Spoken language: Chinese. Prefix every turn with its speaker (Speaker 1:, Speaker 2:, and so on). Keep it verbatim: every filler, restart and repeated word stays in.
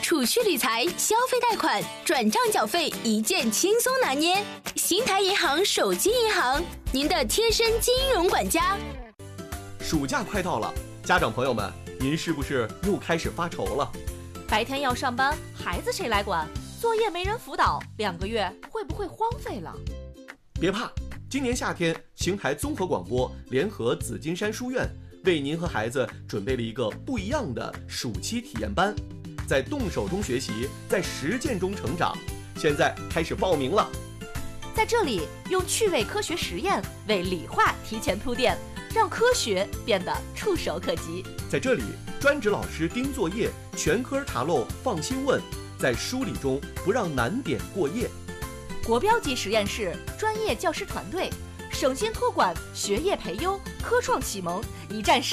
Speaker 1: 储蓄理财、消费贷款、转账缴费一键轻松拿捏。新台银行手机银行，您的贴身金融管家。
Speaker 2: 暑假快到了，家长朋友们，您是不是又开始发愁了？
Speaker 3: 白天要上班，孩子谁来管？作业没人辅导，两个月会不会荒废了？
Speaker 2: 别怕，今年夏天，邢台综合广播联合紫金山书院为您和孩子准备了一个不一样的暑期体验班，在动手中学习，在实践中成长。现在开始报名了。
Speaker 3: 在这里，用趣味科学实验为理化提前铺垫，让科学变得触手可及。
Speaker 2: 在这里，专职老师盯作业，全科查漏放心问，在梳理中不让难点过夜。
Speaker 3: 国标级实验室，专业教师团队，省心托管，学业培优，科创启蒙，一站式。